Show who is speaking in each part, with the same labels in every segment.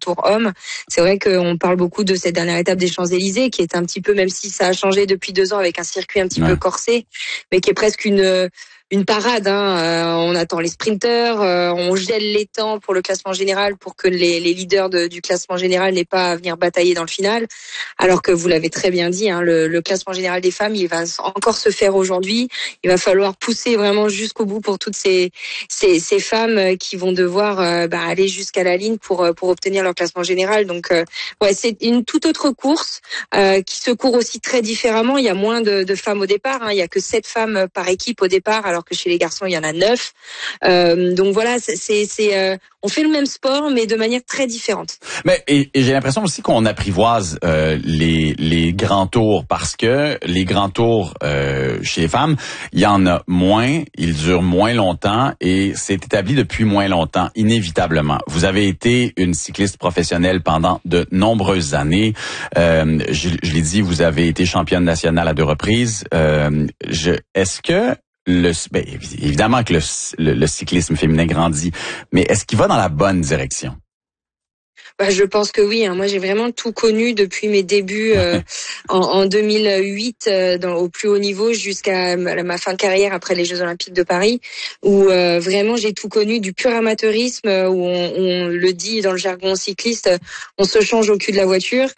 Speaker 1: Tour Homme. C'est vrai qu'on parle beaucoup de cette dernière étape des Champs-Élysées, qui est un petit peu, même si ça a changé depuis 2 ans avec un circuit un petit peu corsé, mais qui est presque une parade. On attend les sprinteurs, on gèle les temps pour le classement général pour que les leaders du classement général n'aient pas à venir batailler dans le final. Alors que vous l'avez très bien dit, le classement général des femmes, il va encore se faire aujourd'hui. Il va falloir pousser vraiment jusqu'au bout pour toutes ces femmes qui vont devoir aller jusqu'à la ligne pour obtenir leur classement général. Donc c'est une toute autre course qui se court aussi très différemment. Il y a moins de femmes au départ. Il y a que 7 femmes par équipe au départ, alors que chez les garçons il y en a 9. Donc voilà, on fait le même sport mais de manière très différente.
Speaker 2: Mais et j'ai l'impression aussi qu'on apprivoise les grands tours, parce que les grands tours chez les femmes, il y en a moins, ils durent moins longtemps et c'est établi depuis moins longtemps, inévitablement. Vous avez été une cycliste professionnelle pendant de nombreuses années. Je l'ai dit, vous avez été championne nationale à 2 reprises. Est-ce que évidemment que le cyclisme féminin grandit, mais est-ce qu'il va dans la bonne direction?
Speaker 1: Je pense que oui. Moi, j'ai vraiment tout connu depuis mes débuts en 2008 au plus haut niveau jusqu'à ma fin de carrière après les Jeux Olympiques de Paris, où vraiment j'ai tout connu, du pur amateurisme, où on le dit dans le jargon cycliste, on se change au cul de la voiture,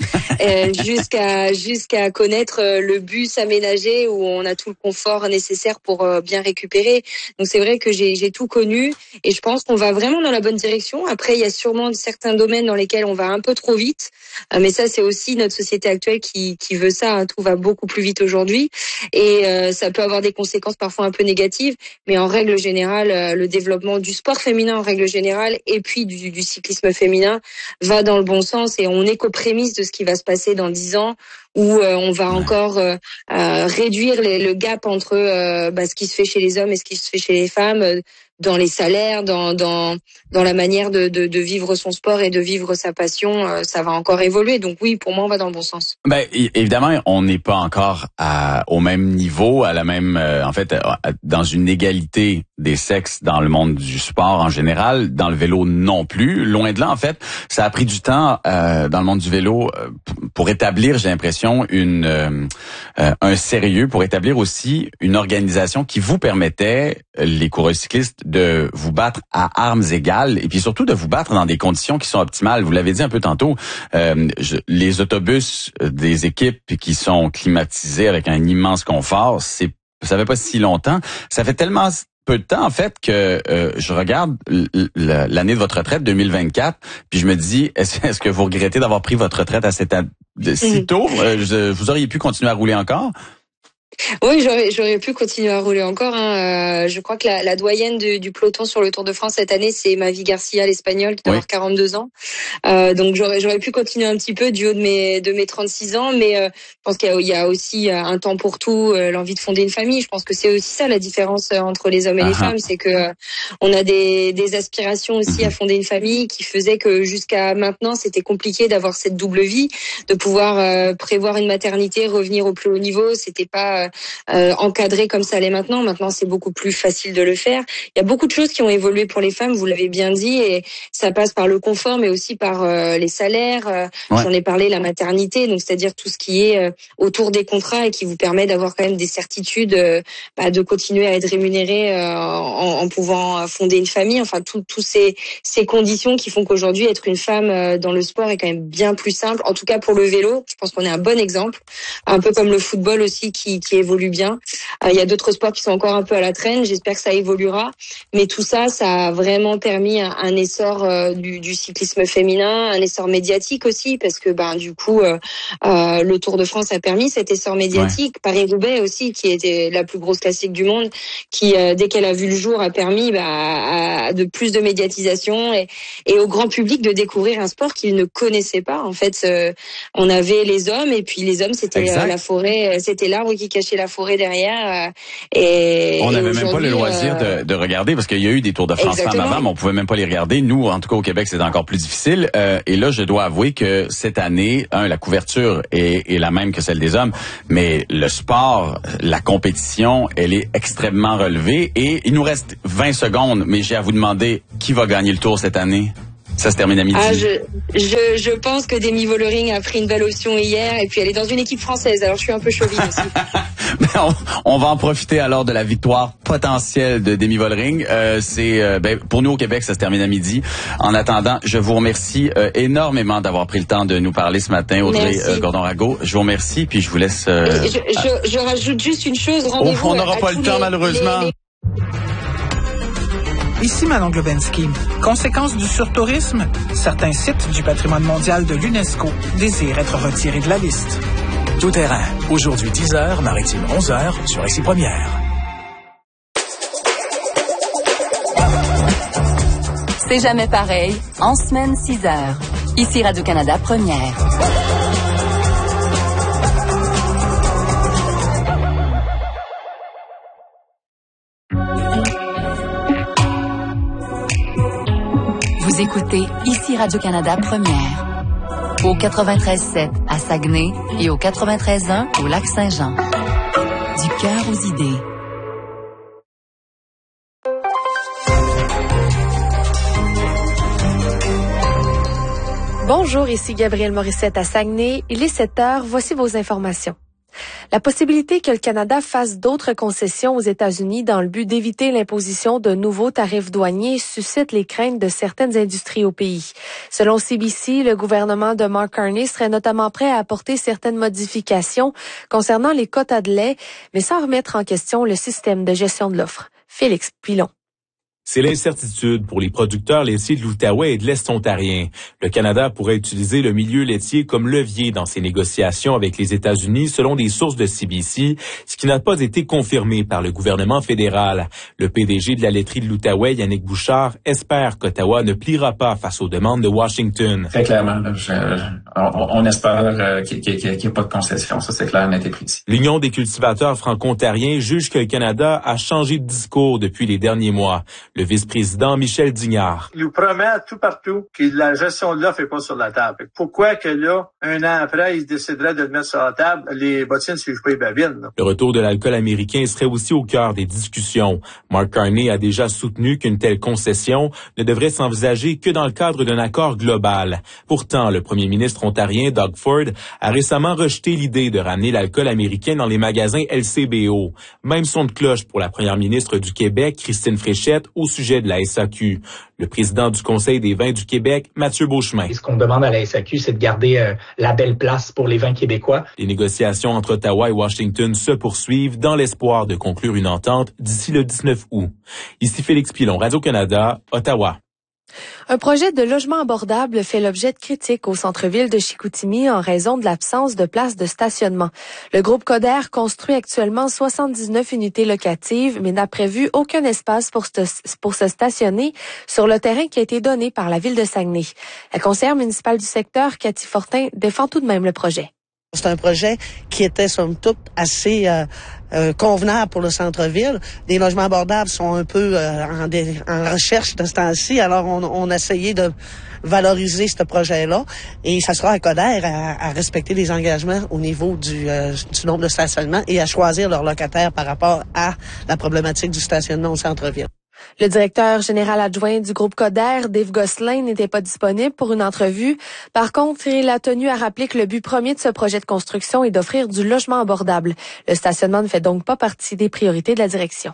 Speaker 1: jusqu'à connaître le bus aménagé où on a tout le confort nécessaire pour bien récupérer. Donc c'est vrai que j'ai tout connu et je pense qu'on va vraiment dans la bonne direction. Après, il y a sûrement certains domaines dans lesquels on va un peu trop vite, mais ça c'est aussi notre société actuelle qui veut ça. Tout va beaucoup plus vite aujourd'hui et ça peut avoir des conséquences parfois un peu négatives, mais en règle générale, le développement du sport féminin en règle générale et puis du cyclisme féminin va dans le bon sens et on est qu'aux prémices de ce qui va se passer dans 10 ans où on va encore réduire le gap entre ce qui se fait chez les hommes et ce qui se fait chez les femmes, dans les salaires, dans la manière de vivre son sport et de vivre sa passion. Ça va encore évoluer. Donc oui, pour moi, on va dans le bon sens.
Speaker 2: Évidemment, on n'est pas encore au même niveau, à la même, dans une égalité des sexes dans le monde du sport en général, dans le vélo non plus. Loin de là, en fait, ça a pris du temps dans le monde du vélo pour établir, j'ai l'impression, un sérieux, pour établir aussi une organisation qui vous permettait, les coureurs cyclistes, de vous battre à armes égales et puis surtout de vous battre dans des conditions qui sont optimales. Vous l'avez dit un peu tantôt, les autobus des équipes qui sont climatisés avec un immense confort, ça fait pas si longtemps. Ça fait tellement peu de temps, en fait, que je regarde l'année de votre retraite, 2024, puis je me dis, est-ce que vous regrettez d'avoir pris votre retraite à si tôt? Vous auriez pu continuer à rouler encore?
Speaker 1: Oui, j'aurais pu continuer à rouler encore. Je crois que la doyenne du peloton sur le Tour de France cette année, c'est Mavi Garcia, l'Espagnole, qui doit avoir 42 ans. Donc j'aurais pu continuer un petit peu du haut de mes 36 ans, mais je pense qu'il y a aussi un temps pour tout, l'envie de fonder une famille. Je pense que c'est aussi ça la différence entre les hommes et les femmes, c'est que on a des aspirations aussi à fonder une famille qui faisaient que jusqu'à maintenant, c'était compliqué d'avoir cette double vie, de pouvoir prévoir une maternité, revenir au plus haut niveau. C'était pas encadré comme ça l'est maintenant. Maintenant, c'est beaucoup plus facile de le faire. Il y a beaucoup de choses qui ont évolué pour les femmes, vous l'avez bien dit, et ça passe par le confort, mais aussi par les salaires. J'en ai parlé, la maternité, donc c'est-à-dire tout ce qui est autour des contrats et qui vous permet d'avoir quand même des certitudes, de continuer à être rémunéré en pouvant fonder une famille. Enfin, tous ces conditions qui font qu'aujourd'hui, être une femme dans le sport est quand même bien plus simple. En tout cas, pour le vélo, je pense qu'on est un bon exemple. Un peu comme le football aussi qui évolue bien. Il y a d'autres sports qui sont encore un peu à la traîne. J'espère que ça évoluera. Mais tout ça, ça a vraiment permis un essor du cyclisme féminin, un essor médiatique aussi, parce que du coup, le Tour de France a permis cet essor médiatique. Paris-Roubaix aussi, qui était la plus grosse classique du monde, qui dès qu'elle a vu le jour a permis de plus de médiatisation et au grand public de découvrir un sport qu'il ne connaissait pas. En fait, on avait les hommes et puis les hommes, c'était la forêt, c'était l'arbre qui cachait la forêt derrière.
Speaker 2: On n'avait même pas le loisir de regarder, parce qu'il y a eu des Tours de France femmes avant, mais on pouvait même pas les regarder. Nous, en tout cas au Québec, c'est encore plus difficile. Et là, je dois avouer que cette année, la couverture est la même que celle des hommes, mais le sport, la compétition, elle est extrêmement relevée. Et il nous reste 20 secondes, mais j'ai à vous demander qui va gagner le Tour cette année? Ça se termine à midi.
Speaker 1: Je pense que Demi Vollering a pris une belle option hier et puis elle est dans une équipe française, alors je suis un peu chauvine aussi.
Speaker 2: On va en profiter alors de la victoire potentielle de Demi Vollering. Pour nous au Québec, ça se termine à midi. En attendant, je vous remercie énormément d'avoir pris le temps de nous parler ce matin, Audrey Gordon-Rago. Je vous remercie, puis je vous laisse...
Speaker 1: Je rajoute juste une chose, rendez-vous.
Speaker 2: On n'aura pas le temps, malheureusement.
Speaker 3: Ici Manon Globensky. Conséquence du surtourisme, certains sites du patrimoine mondial de l'UNESCO désirent être retirés de la liste.
Speaker 4: Tout terrain. Aujourd'hui 10h, maritime 11h sur Ici Première.
Speaker 5: C'est jamais pareil. En semaine 6h. Ici Radio-Canada Première. Vous écoutez Ici Radio-Canada Première. Au 93.7 à Saguenay et au 93.1 au Lac-Saint-Jean. Du cœur aux idées.
Speaker 6: Bonjour, ici Gabrielle Morissette à Saguenay. Il est 7h, voici vos informations. La possibilité que le Canada fasse d'autres concessions aux États-Unis dans le but d'éviter l'imposition de nouveaux tarifs douaniers suscite les craintes de certaines industries au pays. Selon CBC, le gouvernement de Mark Carney serait notamment prêt à apporter certaines modifications concernant les quotas de lait, mais sans remettre en question le système de gestion de l'offre. Félix Pilon.
Speaker 7: C'est l'incertitude pour les producteurs laitiers de l'Outaouais et de l'Est ontarien. Le Canada pourrait utiliser le milieu laitier comme levier dans ses négociations avec les États-Unis, selon des sources de CBC, ce qui n'a pas été confirmé par le gouvernement fédéral. Le PDG de la laiterie de l'Outaouais, Yannick Bouchard, espère qu'Ottawa ne pliera pas face aux demandes de Washington.
Speaker 8: Très clairement, on espère qu'il n'y ait pas de concession. Ça, c'est clair, net et précis.
Speaker 7: L'Union des cultivateurs franco-ontariens juge que le Canada a changé de discours depuis les derniers mois. Le vice-président Michel Dignard.
Speaker 9: Il nous promet tout partout que la gestion de l'offre n'est pas sur la table. Pourquoi que là, un an après, il déciderait de le mettre sur la table? Les bottines ne suivent pas les babines.
Speaker 7: Le retour de l'alcool américain serait aussi au cœur des discussions. Mark Carney a déjà soutenu qu'une telle concession ne devrait s'envisager que dans le cadre d'un accord global. Pourtant, le premier ministre ontarien, Doug Ford, a récemment rejeté l'idée de ramener l'alcool américain dans les magasins LCBO. Même son de cloche pour la première ministre du Québec, Christine Fréchette, au sujet de la SAQ. Le président du Conseil des vins du Québec, Mathieu Beauchemin.
Speaker 10: Ce qu'on demande à la SAQ, c'est de garder la belle place pour les vins québécois.
Speaker 7: Les négociations entre Ottawa et Washington se poursuivent dans l'espoir de conclure une entente d'ici le 19 août. Ici Félix Pilon, Radio-Canada, Ottawa.
Speaker 6: Un projet de logement abordable fait l'objet de critiques au centre-ville de Chicoutimi en raison de l'absence de places de stationnement. Le groupe Coder construit actuellement 79 unités locatives, mais n'a prévu aucun espace pour se stationner sur le terrain qui a été donné par la ville de Saguenay. La conseillère municipale du secteur, Cathy Fortin, défend tout de même le projet.
Speaker 11: C'est un projet qui était, somme toute, assez convenable pour le centre-ville. Les logements abordables sont un peu en recherche de ce temps-ci, alors on a essayé de valoriser ce projet-là et ça sera à Coder à respecter les engagements au niveau du nombre de stationnements et à choisir leurs locataires par rapport à la problématique du stationnement au centre-ville.
Speaker 6: Le directeur général adjoint du groupe Coder, Dave Gosselin, n'était pas disponible pour une entrevue. Par contre, il a tenu à rappeler que le but premier de ce projet de construction est d'offrir du logement abordable. Le stationnement ne fait donc pas partie des priorités de la direction.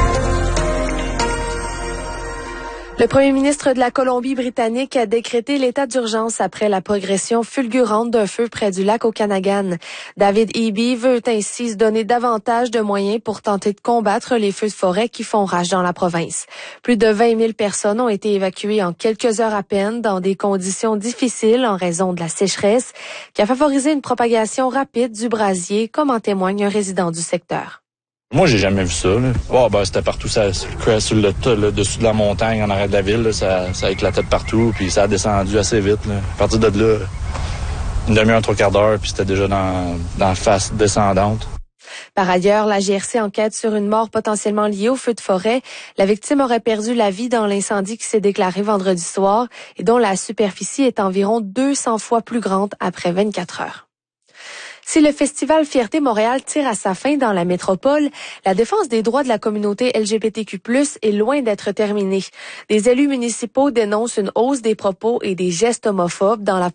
Speaker 6: Le premier ministre de la Colombie-Britannique a décrété l'état d'urgence après la progression fulgurante d'un feu près du lac Okanagan. David Eby veut ainsi se donner davantage de moyens pour tenter de combattre les feux de forêt qui font rage dans la province. Plus de 20 000 personnes ont été évacuées en quelques heures à peine dans des conditions difficiles en raison de la sécheresse qui a favorisé une propagation rapide du brasier, comme en témoigne un résident du secteur.
Speaker 12: Moi, j'ai jamais vu ça. C'était partout, sur le dessus de la montagne, en arrière de la ville. Là, ça éclatait de partout, puis ça a descendu assez vite. Là. À partir de là, une demi-heure, 3/4 d'heure, puis c'était déjà dans la face descendante.
Speaker 6: Par ailleurs, la GRC enquête sur une mort potentiellement liée au feu de forêt. La victime aurait perdu la vie dans l'incendie qui s'est déclaré vendredi soir et dont la superficie est environ 200 fois plus grande après 24 heures. Si le festival Fierté Montréal tire à sa fin dans la métropole, la défense des droits de la communauté LGBTQ+ est loin d'être terminée. Des élus municipaux dénoncent une hausse des propos et des gestes homophobes dans la